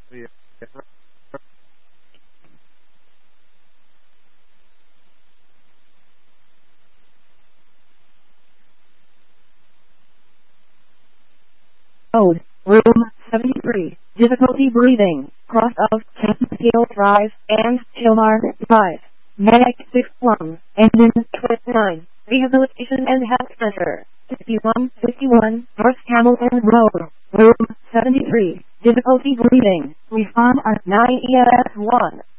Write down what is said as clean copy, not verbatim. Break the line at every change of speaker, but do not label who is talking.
Yeah.
Code, room 73, difficulty breathing, cross of Catskill Drive and Tilmar Drive, Medic 61, engine 29, Rehabilitation and Health Center, 6151, North Hamilton Road, room 73, difficulty breathing, respond at 9 EMS 1.